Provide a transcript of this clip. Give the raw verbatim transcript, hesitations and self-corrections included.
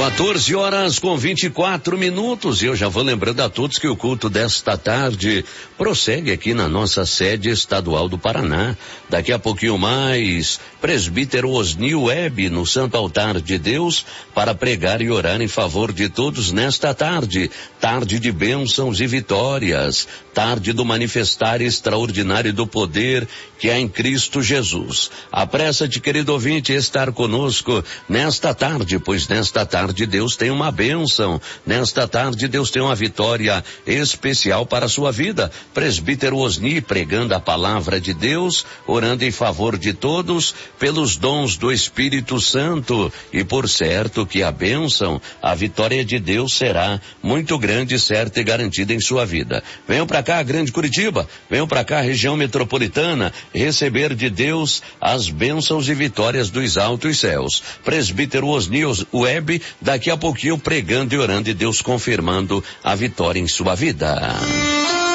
quatorze horas com vinte e quatro minutos, e eu já vou lembrando a todos que o culto desta tarde prossegue aqui na nossa sede estadual do Paraná. Daqui a pouquinho mais, presbítero Osnil Web no Santo Altar de Deus para pregar e orar em favor de todos nesta tarde. Tarde de bênçãos e vitórias, tarde do manifestar extraordinário do poder que há em Cristo Jesus. Apressa-te, querido ouvinte, estar conosco nesta tarde, pois nesta tarde Deus tem uma bênção, nesta tarde Deus tem uma vitória especial para a sua vida. Presbítero Osni pregando a palavra de Deus, orando em favor de todos, pelos dons do Espírito Santo, e por certo que a bênção, a vitória de Deus será muito grande, certa e garantida em sua vida. Venham para cá, Grande Curitiba, venham para cá, região metropolitana, receber de Deus as bênçãos e vitórias dos altos céus. Presbítero Osni Web, daqui a pouquinho pregando e orando e Deus confirmando a vitória em sua vida.